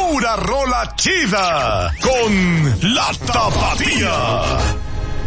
pura rola chida con La Tapatía.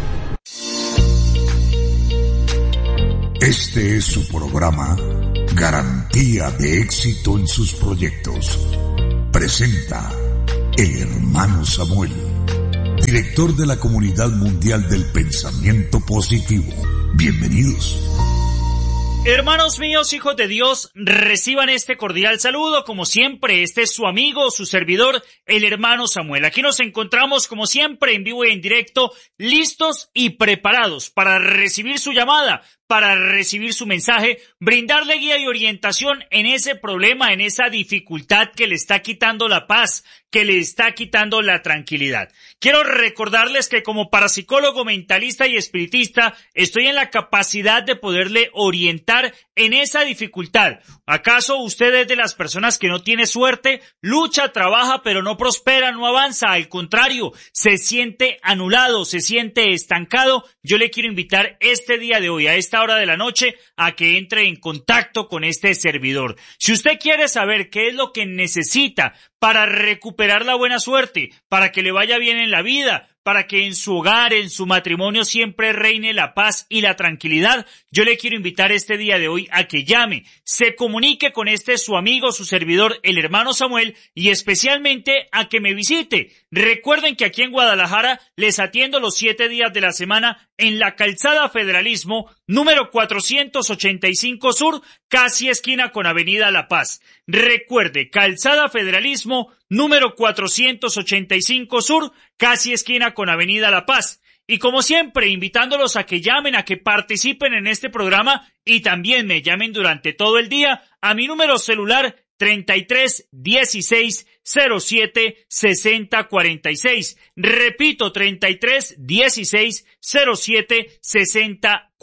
Este es su programa, garantía de éxito en sus proyectos. Presenta el hermano Samuel, director de la Comunidad Mundial del Pensamiento Positivo. Bienvenidos. Hermanos míos, hijos de Dios, reciban este cordial saludo. Como siempre, este es su amigo, su servidor, el hermano Samuel. Aquí nos encontramos, como siempre, en vivo y en directo, listos y preparados para recibir su llamada, para recibir su mensaje, brindarle guía y orientación en ese problema, en esa dificultad que le está quitando la paz, que le está quitando la tranquilidad. Quiero recordarles que como parapsicólogo, mentalista y espiritista, estoy en la capacidad de poderle orientar en esa dificultad. ¿Acaso usted es de las personas que no tiene suerte? Lucha, trabaja, pero no prospera, no avanza. Al contrario, se siente anulado, se siente estancado. Yo le quiero invitar este día de hoy, a esta hora de la noche, a que entre en contacto con este servidor. Si usted quiere saber qué es lo que necesita para recuperar la buena suerte, para que le vaya bien en la vida, para que en su hogar, en su matrimonio siempre reine la paz y la tranquilidad, yo le quiero invitar este día de hoy a que llame, se comunique con su amigo, su servidor, el hermano Samuel, y especialmente a que me visite. Recuerden que aquí en Guadalajara les atiendo los 7 días de la semana en la Calzada Federalismo, número 485 Sur, casi esquina con Avenida La Paz. Recuerde, Calzada Federalismo, número 485 Sur, casi esquina con Avenida La Paz. Y como siempre, invitándolos a que llamen, a que participen en este programa y también me llamen durante todo el día a mi número celular 33 16 07 60 46. Repito, 33 16 07 60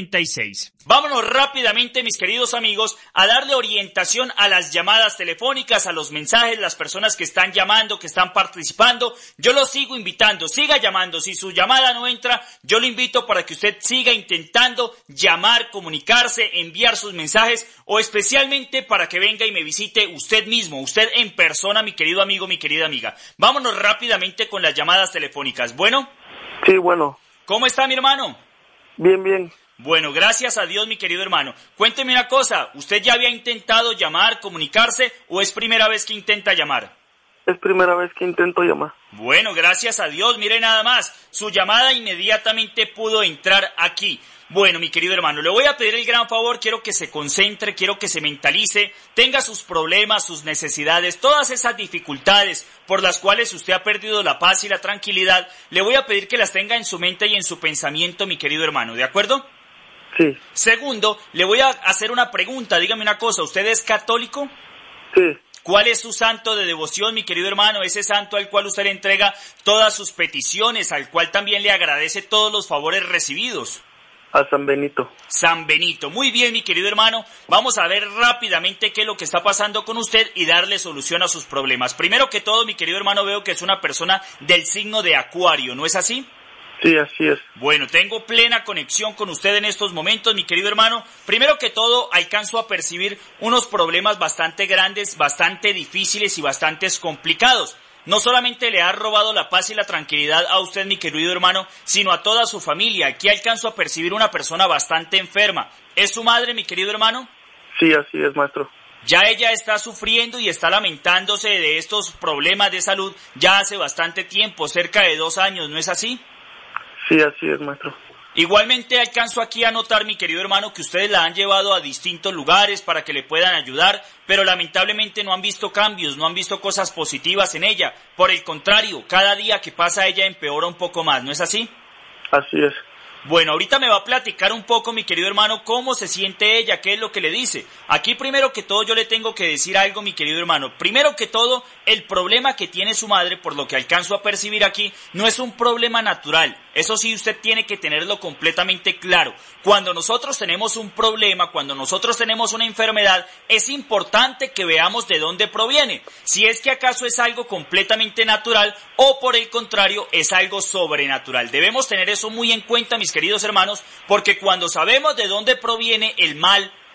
46. Vámonos rápidamente, mis queridos amigos, a darle orientación a las llamadas telefónicas, a los mensajes, las personas que están llamando, que están participando. Yo los sigo invitando, siga llamando. Si su llamada no entra, yo lo invito para que usted siga intentando llamar, comunicarse, enviar sus mensajes, o especialmente para que venga y me visite usted mismo, usted en persona, mi querido amigo, mi querida amiga. Vámonos rápidamente con las llamadas telefónicas. ¿Bueno? Sí, bueno. ¿Cómo está, mi hermano? Bien, bien. Bueno, gracias a Dios, mi querido hermano. Cuénteme una cosa, ¿usted ya había intentado llamar, comunicarse, o es primera vez que intenta llamar? Es primera vez que intento llamar. Bueno, gracias a Dios, mire nada más, su llamada inmediatamente pudo entrar aquí. Bueno, mi querido hermano, le voy a pedir el gran favor, quiero que se concentre, quiero que se mentalice, tenga sus problemas, sus necesidades, todas esas dificultades por las cuales usted ha perdido la paz y la tranquilidad, le voy a pedir que las tenga en su mente y en su pensamiento, mi querido hermano, ¿de acuerdo? Sí. Segundo, le voy a hacer una pregunta, dígame una cosa, ¿usted es católico? Sí. ¿Cuál es su santo de devoción, mi querido hermano? Ese santo al cual usted le entrega todas sus peticiones, al cual también le agradece todos los favores recibidos. A San Benito. San Benito. Muy bien, mi querido hermano. Vamos a ver rápidamente qué es lo que está pasando con usted y darle solución a sus problemas. Primero que todo, mi querido hermano, veo que es una persona del signo de Acuario, ¿no es así? Sí, así es. Bueno, tengo plena conexión con usted en estos momentos, mi querido hermano. Primero que todo, alcanzo a percibir unos problemas bastante grandes, bastante difíciles y bastante complicados. No solamente le ha robado la paz y la tranquilidad a usted, mi querido hermano, sino a toda su familia. Aquí alcanzo a percibir una persona bastante enferma. ¿Es su madre, mi querido hermano? Sí, así es, maestro. Ya ella está sufriendo y está lamentándose de estos problemas de salud ya hace bastante tiempo, cerca de 2 años, ¿no es así? Sí, así es, maestro. Igualmente alcanzo aquí a notar, mi querido hermano, que ustedes la han llevado a distintos lugares para que le puedan ayudar, pero lamentablemente no han visto cambios, no han visto cosas positivas en ella. Por el contrario, cada día que pasa ella empeora un poco más, ¿no es así? Así es. Bueno, ahorita me va a platicar un poco, mi querido hermano, cómo se siente ella, qué es lo que le dice. Aquí primero que todo yo le tengo que decir algo, mi querido hermano. Primero que todo, el problema que tiene su madre, por lo que alcanzo a percibir aquí, no es un problema natural. Eso sí, usted tiene que tenerlo completamente claro. Cuando nosotros tenemos un problema, cuando nosotros tenemos una enfermedad, es importante que veamos de dónde proviene. Si es que acaso es algo completamente natural o por el contrario es algo sobrenatural. Debemos tener eso muy en cuenta, mis queridos hermanos, porque cuando sabemos de dónde proviene el mal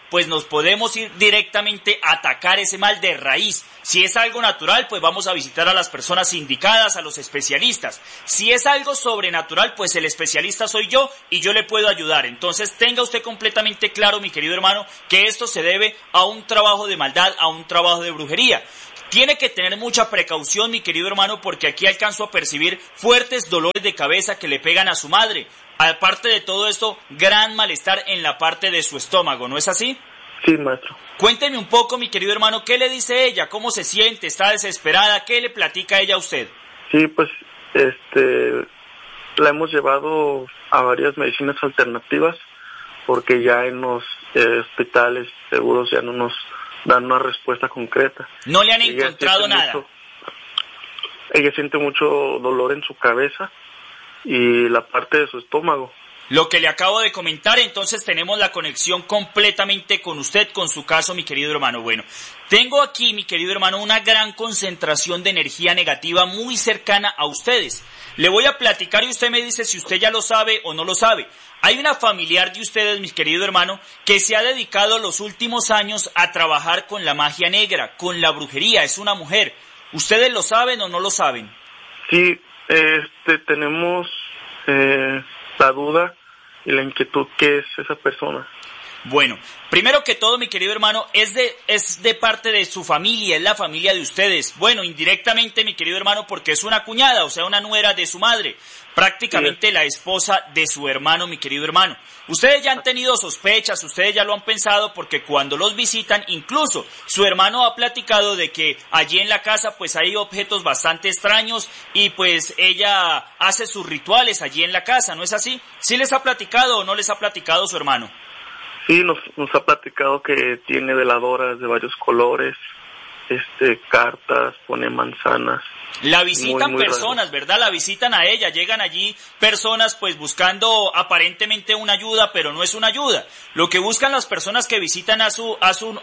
pues nos podemos ir directamente a atacar ese mal de raíz. Si es algo natural, pues vamos a visitar a las personas indicadas, a los especialistas. Si es algo sobrenatural, pues el especialista soy yo y yo le puedo ayudar. Entonces tenga usted completamente claro, mi querido hermano, que esto se debe a un trabajo de maldad, a un trabajo de brujería. Tiene que tener mucha precaución, mi querido hermano, porque aquí alcanzo a percibir fuertes dolores de cabeza que le pegan a su madre. Aparte de todo esto, gran malestar en la parte de su estómago, ¿no es así? Sí, maestro. Cuénteme un poco, mi querido hermano, ¿qué le dice ella? ¿Cómo se siente? ¿Está desesperada? ¿Qué le platica ella a usted? Sí, pues, la hemos llevado a varias medicinas alternativas porque ya en los hospitales seguros ya no nos dan una respuesta concreta. ¿No le han encontrado nada? Ella siente mucho dolor en su cabeza y la parte de su estómago. Lo que le acabo de comentar, entonces tenemos la conexión completamente con usted, con su caso, mi querido hermano. Bueno, tengo aquí, mi querido hermano, una gran concentración de energía negativa muy cercana a ustedes. Le voy a platicar y usted me dice si usted ya lo sabe o no lo sabe. Hay una familiar de ustedes, mi querido hermano, que se ha dedicado los últimos años a trabajar con la magia negra, con la brujería. Es una mujer. ¿Ustedes lo saben o no lo saben? Sí, tenemos la duda y la inquietud que es esa persona. Bueno, primero que todo, mi querido hermano, es de parte de su familia, es la familia de ustedes. Bueno, indirectamente, mi querido hermano, porque es una cuñada, o sea, una nuera de su madre, prácticamente sí, la esposa de su hermano, mi querido hermano. Ustedes ya han tenido sospechas, ustedes ya lo han pensado, porque cuando los visitan, incluso su hermano ha platicado de que allí en la casa pues hay objetos bastante extraños y pues ella hace sus rituales allí en la casa, ¿no es así? ¿Sí les ha platicado o no les ha platicado su hermano? Sí, nos ha platicado que tiene veladoras de varios colores, cartas, pone manzanas. La visitan muy personas, raro. ¿verdad? La visitan a ella, llegan allí personas pues buscando aparentemente una ayuda, pero no es una ayuda. Lo que buscan las personas que visitan a su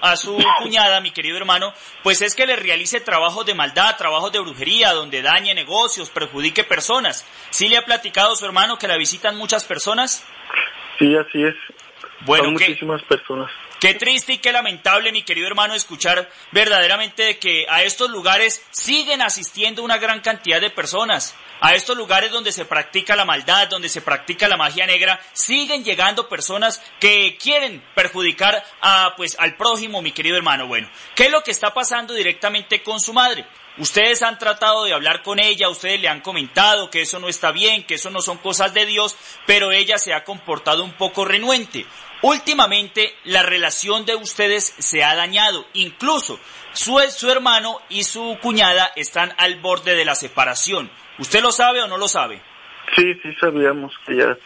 cuñada, mi querido hermano, pues es que le realice trabajos de maldad, trabajos de brujería, donde dañe negocios, perjudique personas. ¿Sí le ha platicado su hermano que la visitan muchas personas? Sí, así es. Bueno, son muchísimas personas. Qué triste y qué lamentable, mi querido hermano, escuchar verdaderamente de que a estos lugares siguen asistiendo una gran cantidad de personas. A estos lugares donde se practica la maldad, donde se practica la magia negra, siguen llegando personas que quieren perjudicar al prójimo, mi querido hermano. Bueno, ¿qué es lo que está pasando directamente con su madre? Ustedes han tratado de hablar con ella, ustedes le han comentado que eso no está bien, que eso no son cosas de Dios, pero ella se ha comportado un poco renuente. Últimamente la relación de ustedes se ha dañado, incluso su hermano y su cuñada están al borde de la separación. ¿Usted lo sabe o no lo sabe? Sí sabíamos que ya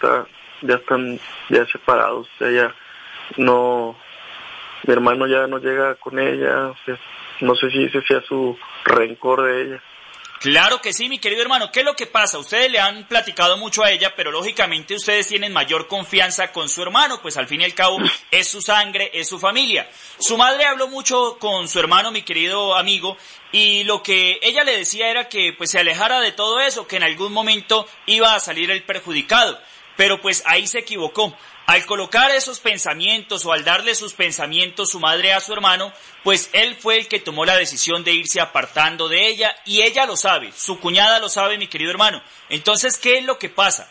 están separados, o sea, ya no, mi hermano ya no llega con ella, o sea, no sé si ese sea su rencor de ella. Claro que sí, mi querido hermano. ¿Qué es lo que pasa? Ustedes le han platicado mucho a ella, pero lógicamente ustedes tienen mayor confianza con su hermano, pues al fin y al cabo es su sangre, es su familia. Su madre habló mucho con su hermano, mi querido amigo, y lo que ella le decía era que pues se alejara de todo eso, que en algún momento iba a salir el perjudicado. Pero pues ahí se equivocó. Al colocar esos pensamientos o al darle sus pensamientos su madre a su hermano, pues él fue el que tomó la decisión de irse apartando de ella y ella lo sabe, su cuñada lo sabe, mi querido hermano. Entonces, ¿qué es lo que pasa?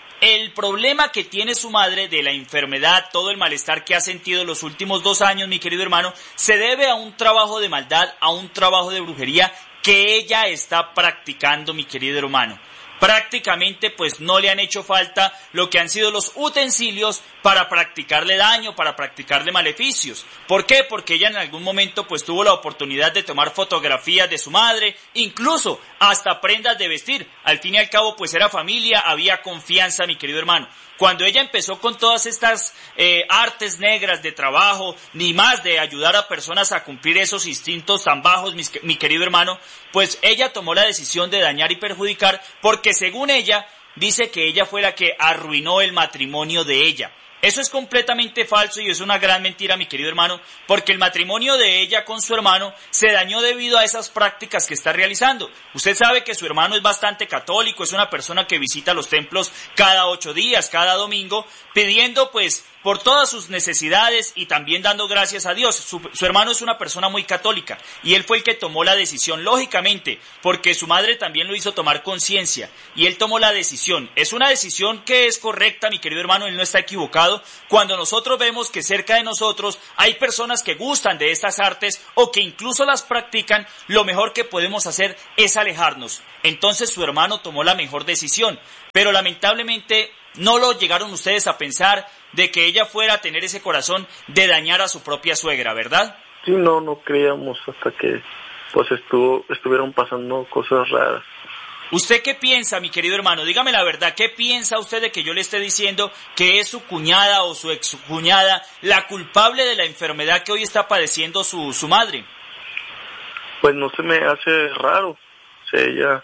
El problema que tiene su madre de la enfermedad, todo el malestar que ha sentido los últimos 2 años, mi querido hermano, se debe a un trabajo de maldad, a un trabajo de brujería que ella está practicando, mi querido hermano. Prácticamente pues no le han hecho falta lo que han sido los utensilios para practicarle daño, para practicarle maleficios. ¿Por qué? Porque ella en algún momento pues tuvo la oportunidad de tomar fotografías de su madre, incluso hasta prendas de vestir. Al fin y al cabo pues era familia, había confianza, mi querido hermano. Cuando ella empezó con todas estas artes negras de trabajo, ni más de ayudar a personas a cumplir esos instintos tan bajos, mi querido hermano, pues ella tomó la decisión de dañar y perjudicar, porque según ella, dice que ella fue la que arruinó el matrimonio de ella. Eso es completamente falso y es una gran mentira, mi querido hermano, porque el matrimonio de ella con su hermano se dañó debido a esas prácticas que está realizando. Usted sabe que su hermano es bastante católico, es una persona que visita los templos cada 8 días, cada domingo, pidiendo pues por todas sus necesidades y también dando gracias a Dios. Su hermano es una persona muy católica y él fue el que tomó la decisión, lógicamente, porque su madre también lo hizo tomar conciencia y él tomó la decisión. Es una decisión que es correcta, mi querido hermano, él no está equivocado. Cuando nosotros vemos que cerca de nosotros hay personas que gustan de estas artes o que incluso las practican, lo mejor que podemos hacer es alejarnos. Entonces su hermano tomó la mejor decisión, pero lamentablemente no lo llegaron ustedes a pensar de que ella fuera a tener ese corazón de dañar a su propia suegra, ¿verdad? Sí, no creíamos hasta que pues estuvieron pasando cosas raras. ¿Usted qué piensa, mi querido hermano? Dígame la verdad, ¿qué piensa usted de que yo le esté diciendo que es su cuñada o su excuñada la culpable de la enfermedad que hoy está padeciendo su madre? Pues no se me hace raro. O sea, ella,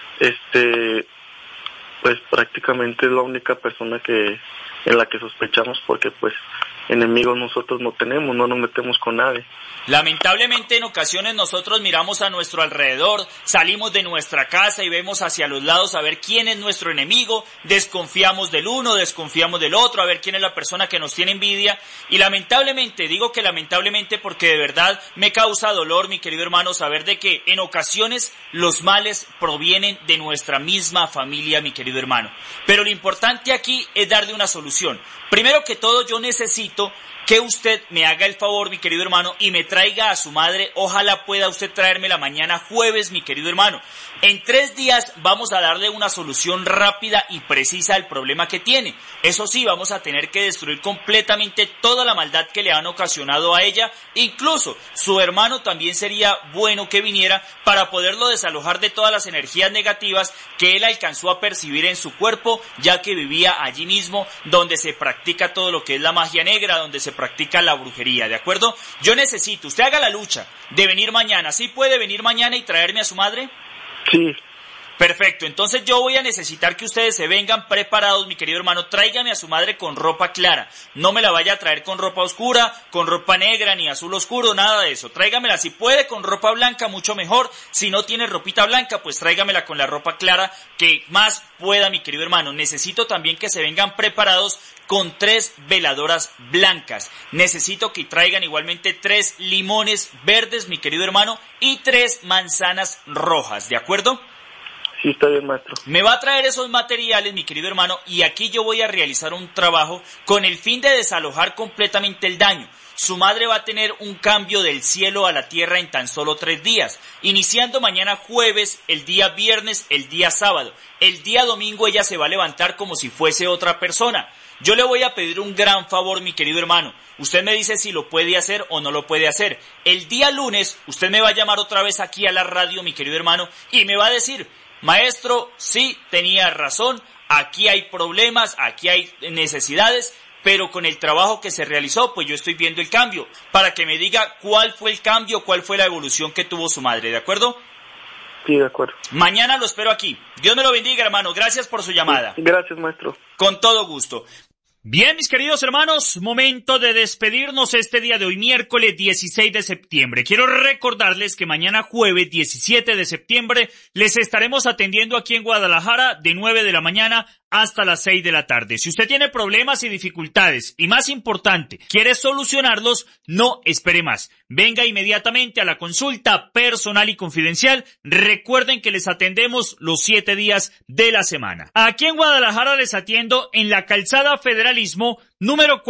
pues prácticamente es la única persona en la que sospechamos, porque pues enemigos nosotros no tenemos, no nos metemos con nadie. Lamentablemente en ocasiones nosotros miramos a nuestro alrededor, salimos de nuestra casa y vemos hacia los lados a ver quién es nuestro enemigo, desconfiamos del uno, desconfiamos del otro, a ver quién es la persona que nos tiene envidia, y lamentablemente, digo que lamentablemente porque de verdad me causa dolor, mi querido hermano, saber de que en ocasiones los males provienen de nuestra misma familia, mi querido hermano. Pero lo importante aquí es darle una solución. Primero que todo, yo necesito que usted me haga el favor, mi querido hermano, y me traiga a su madre. Ojalá pueda usted traérmela mañana jueves, mi querido hermano. En 3 días vamos a darle una solución rápida y precisa al problema que tiene. Eso sí, vamos a tener que destruir completamente toda la maldad que le han ocasionado a ella. Incluso su hermano también sería bueno que viniera para poderlo desalojar de todas las energías negativas que él alcanzó a percibir en su cuerpo, ya que vivía allí mismo donde se practica todo lo que es la magia negra, donde se practica la brujería, ¿de acuerdo? Yo necesito, usted haga la lucha de venir mañana. ¿Sí puede venir mañana y traerme a su madre? Sí. Perfecto, entonces yo voy a necesitar que ustedes se vengan preparados, mi querido hermano. Tráigame a su madre con ropa clara. No me la vaya a traer con ropa oscura, con ropa negra, ni azul oscuro, nada de eso. Tráigamela, si puede, con ropa blanca, mucho mejor. Si no tiene ropita blanca, pues tráigamela con la ropa clara que más pueda, mi querido hermano. Necesito también que se vengan preparados con 3 veladoras blancas. Necesito que traigan igualmente 3 limones verdes, mi querido hermano, y 3 manzanas rojas, ¿de acuerdo? Sí, está bien, maestro. Me va a traer esos materiales, mi querido hermano, y aquí yo voy a realizar un trabajo con el fin de desalojar completamente el daño. Su madre va a tener un cambio del cielo a la tierra en tan solo 3 días, iniciando mañana jueves, el día viernes, el día sábado. El día domingo ella se va a levantar como si fuese otra persona. Yo le voy a pedir un gran favor, mi querido hermano. Usted me dice si lo puede hacer o no lo puede hacer. El día lunes, usted me va a llamar otra vez aquí a la radio, mi querido hermano, y me va a decir: maestro, sí, tenía razón, aquí hay problemas, aquí hay necesidades, pero con el trabajo que se realizó, pues yo estoy viendo el cambio, para que me diga cuál fue el cambio, cuál fue la evolución que tuvo su madre, ¿de acuerdo? Sí, de acuerdo. Mañana lo espero aquí. Dios me lo bendiga, hermano. Gracias por su llamada. Gracias, maestro. Con todo gusto. Bien, mis queridos hermanos, momento de despedirnos este día de hoy, miércoles 16 de septiembre. Quiero recordarles que mañana jueves 17 de septiembre les estaremos atendiendo aquí en Guadalajara de 9 de la mañana hasta las 6 de la tarde. Si usted tiene problemas y dificultades, y más importante, quiere solucionarlos, no espere más. Venga inmediatamente a la consulta personal y confidencial. Recuerden que les atendemos los 7 días de la semana. Aquí en Guadalajara les atiendo en la calzada Federalismo, número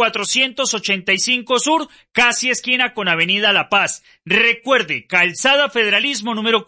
485 Sur, casi esquina con Avenida La Paz. Recuerde, calzada Federalismo, número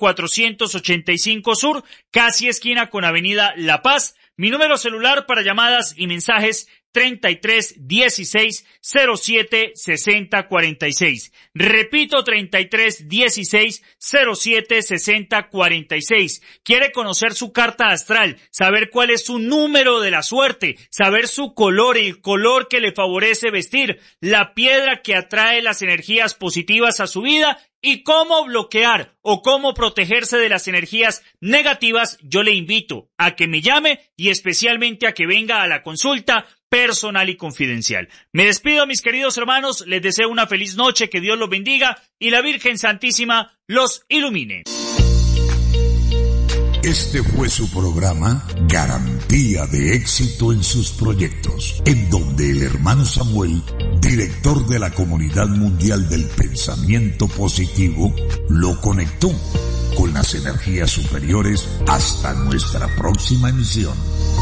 485 Sur, casi esquina con Avenida La Paz. Mi número celular para llamadas y mensajes 33 16 07 60 46. Repito, 33 16 07 60 46. ¿Quiere conocer su carta astral? Saber cuál es su número de la suerte, saber su color, el color que le favorece vestir, la piedra que atrae las energías positivas a su vida y cómo bloquear o cómo protegerse de las energías negativas? Yo le invito a que me llame y especialmente a que venga a la consulta personal y confidencial. Me despido, mis queridos hermanos, les deseo una feliz noche, que Dios los bendiga y la Virgen Santísima los ilumine. Este fue su programa Garantía de Éxito en sus proyectos, en donde el hermano Samuel, director de la Comunidad Mundial del Pensamiento Positivo, lo conectó con las energías superiores hasta nuestra próxima emisión.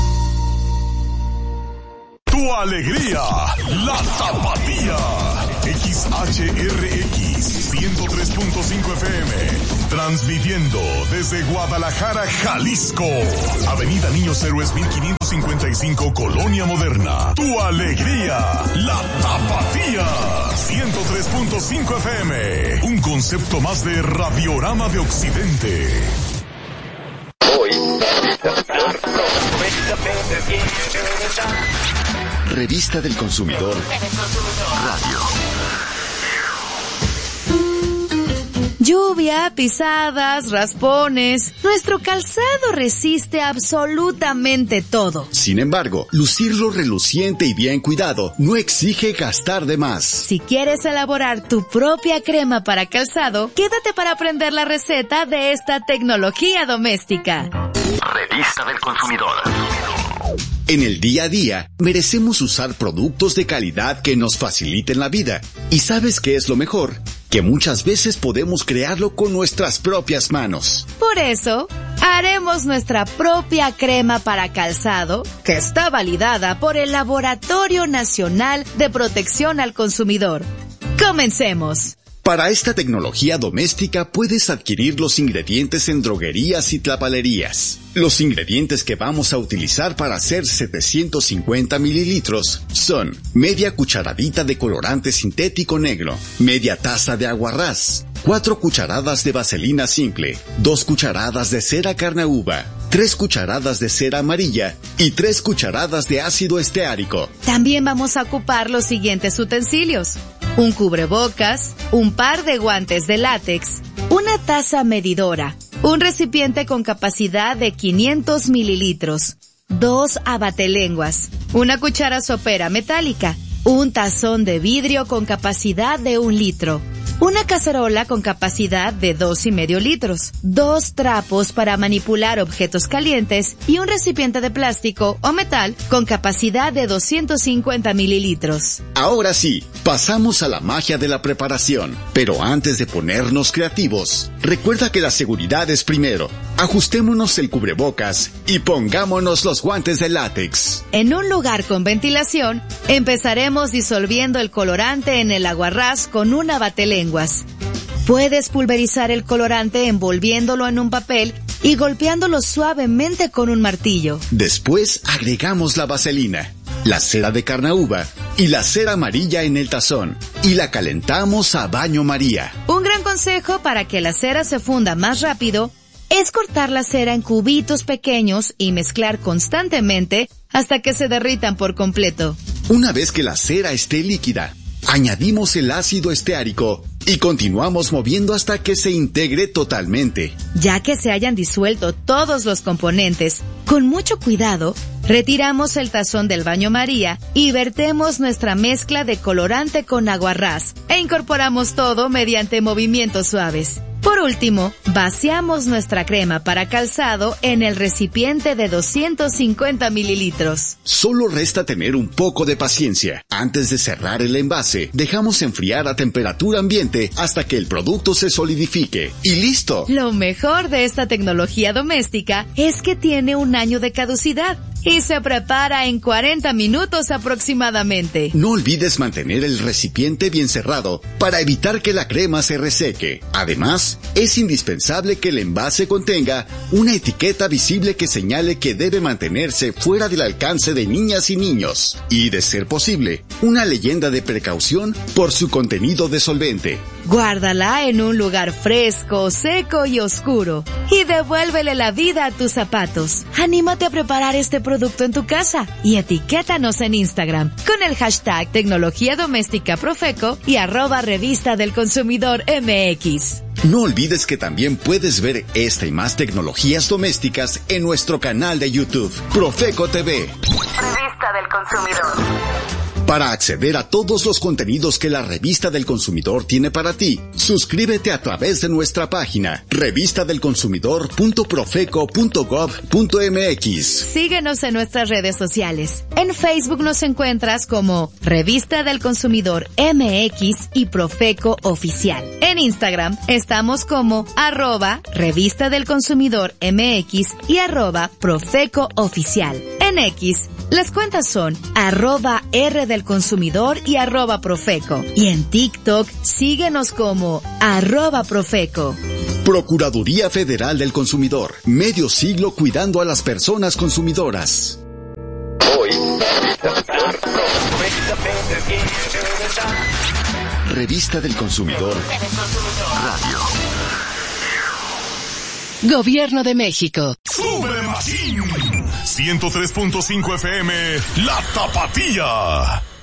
Tu alegría, la tapatía. XHRX 103.5 FM, transmitiendo desde Guadalajara, Jalisco. Avenida Niños Héroes 1555, Colonia Moderna. Tu alegría, la tapatía. 103.5 FM, un concepto más de Radiorama de Occidente. Hoy, Revista del Consumidor Radio. Lluvia, pisadas, raspones. Nuestro calzado resiste absolutamente todo. Sin embargo, lucirlo reluciente y bien cuidado no exige gastar de más. Si quieres elaborar tu propia crema para calzado, quédate para aprender la receta de esta tecnología doméstica. Revista del Consumidor. En el día a día, merecemos usar productos de calidad que nos faciliten la vida. ¿Y sabes qué es lo mejor? Que muchas veces podemos crearlo con nuestras propias manos. Por eso, haremos nuestra propia crema para calzado, que está validada por el Laboratorio Nacional de Protección al Consumidor. ¡Comencemos! Para esta tecnología doméstica puedes adquirir los ingredientes en droguerías y tlapalerías. Los ingredientes que vamos a utilizar para hacer 750 mililitros son media cucharadita de colorante sintético negro, media taza de aguarrás, 4 cucharadas de vaselina simple, 2 cucharadas de cera carnauba, 3 cucharadas de cera amarilla y 3 cucharadas de ácido esteárico. También vamos a ocupar los siguientes utensilios: un cubrebocas, un par de guantes de látex, una taza medidora, un recipiente con capacidad de 500 mililitros, 2 abatelenguas, una cuchara sopera metálica, un tazón de vidrio con capacidad de 1 litro, una cacerola con capacidad de 2,5 litros, 2 trapos para manipular objetos calientes y un recipiente de plástico o metal con capacidad de 250 mililitros. Ahora sí, pasamos a la magia de la preparación. Pero antes de ponernos creativos, recuerda que la seguridad es primero. Ajustémonos el cubrebocas y pongámonos los guantes de látex. En un lugar con ventilación, empezaremos disolviendo el colorante en el aguarrás con un abatelenguas. Puedes pulverizar el colorante envolviéndolo en un papel y golpeándolo suavemente con un martillo. Después agregamos la vaselina, la cera de carnauba y la cera amarilla en el tazón y la calentamos a baño María. Un gran consejo para que la cera se funda más rápido es cortar la cera en cubitos pequeños y mezclar constantemente hasta que se derritan por completo. Una vez que la cera esté líquida, añadimos el ácido esteárico y continuamos moviendo hasta que se integre totalmente. Ya que se hayan disuelto todos los componentes, con mucho cuidado, retiramos el tazón del baño María y vertemos nuestra mezcla de colorante con aguarrás e incorporamos todo mediante movimientos suaves. Por último, vaciamos nuestra crema para calzado en el recipiente de 250 mililitros. Solo resta tener un poco de paciencia. Antes de cerrar el envase, dejamos enfriar a temperatura ambiente hasta que el producto se solidifique. ¡Y listo! Lo mejor de esta tecnología doméstica es que tiene 1 año de caducidad y se prepara en 40 minutos aproximadamente. No olvides mantener el recipiente bien cerrado para evitar que la crema se reseque. Además, es indispensable que el envase contenga una etiqueta visible que señale que debe mantenerse fuera del alcance de niñas y niños. Y, de ser posible, una leyenda de precaución por su contenido de solvente. Guárdala en un lugar fresco, seco y oscuro. Y devuélvele la vida a tus zapatos. Anímate a preparar este producto en tu casa y etiquétanos en Instagram con el hashtag Tecnología Doméstica Profeco y @Revista del Consumidor MX. No olvides que también puedes ver esta y más tecnologías domésticas en nuestro canal de YouTube, Profeco TV. Revista del Consumidor. Para acceder a todos los contenidos que la Revista del Consumidor tiene para ti, suscríbete a través de nuestra página revistadelconsumidor.profeco.gov.mx. Síguenos en nuestras redes sociales. En Facebook nos encuentras como Revista del Consumidor MX y Profeco Oficial. En Instagram estamos como @Revista del Consumidor MX y @Profeco Oficial. En X, las cuentas son @R del Consumidor y @Profeco. Y en TikTok, síguenos como @Profeco. Procuraduría Federal del Consumidor. Medio siglo cuidando a las personas consumidoras. Hoy. Revista del Consumidor. Radio. Gobierno de México. ¡Sube Machín! 103.5 FM, La Tapatía.